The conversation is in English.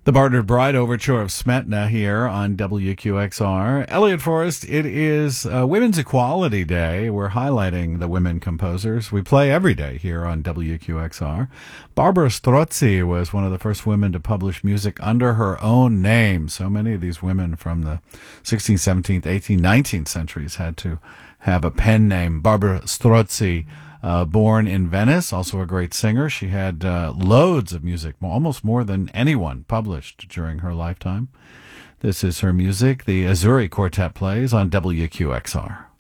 The Bartered Bride Overture of Smetana here on WQXR. Elliot Forrest, it is Women's Equality Day. We're highlighting the women composers. We play every day here on WQXR. Barbara Strozzi was one of the first women to publish music under her own name. So many of these women from the 16th, 17th, 18th, 19th centuries had to have a pen name. Barbara Strozzi, born in Venice, also a great singer. She had loads of music, almost more than anyone published during her lifetime. This is her music. The Azzurri Quartet plays on WQXR.